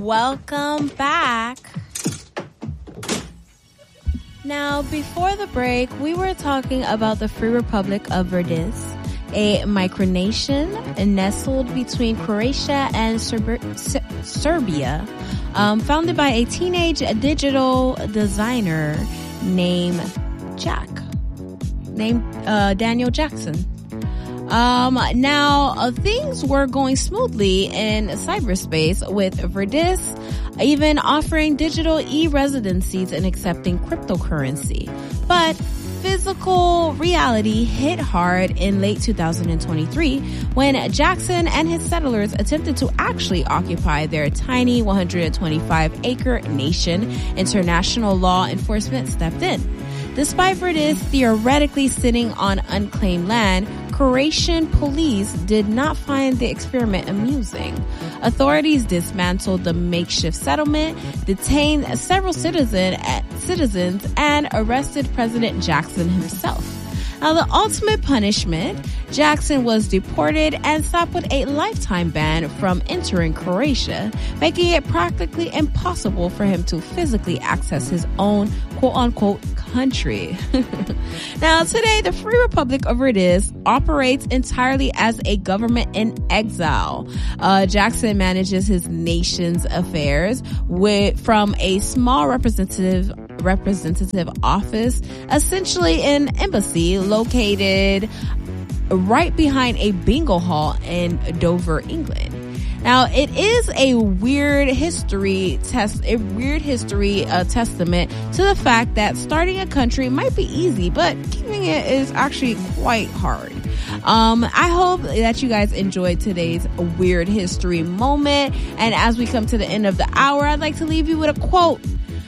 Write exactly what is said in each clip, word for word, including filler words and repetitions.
welcome back. Now, before the break, we were talking about the Free Republic of Verdes, a micronation nestled between Croatia and Serb- S- Serbia, um, founded by a teenage digital designer named Jack, named uh, Daniel Jackson. Um, now, uh, things were going smoothly in cyberspace with Verdes even offering digital e-residencies and accepting cryptocurrency. But physical reality hit hard in late two thousand twenty-three when Jackson and his settlers attempted to actually occupy their tiny one hundred twenty-five acre nation. International law enforcement stepped in. Despite Verdes theoretically sitting on unclaimed land, Croatian police did not find the experiment amusing. Authorities dismantled the makeshift settlement, detained several citizen, citizens, and arrested President Jackson himself. Now, the ultimate punishment, Jackson was deported and slapped with a lifetime ban from entering Croatia, making it practically impossible for him to physically access his own quote-unquote country. Now, today, the Free Republic of Verdes operates entirely as a government in exile. Uh, Jackson manages his nation's affairs with from a small representative representative office, essentially an embassy located right behind a bingo hall in Dover, England. Now, it is a weird history test, a weird history uh, testament to the fact that starting a country might be easy, but keeping it is actually quite hard. Um, I hope that you guys enjoyed today's weird history moment. And as we come to the end of the hour, I'd like to leave you with a quote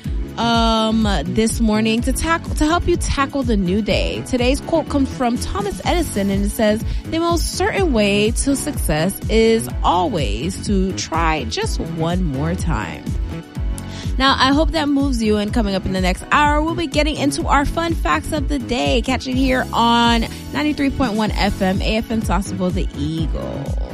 um this morning to tackle to help you tackle the new day. Today's quote comes from Thomas Edison, and it says, "The most certain way to success is always to try just one more time." Now, I hope that moves you, and coming up in the next hour, we'll be getting into our fun facts of the day. Catch it here on ninety-three point one F M, A F M Sasebo, The Eagle.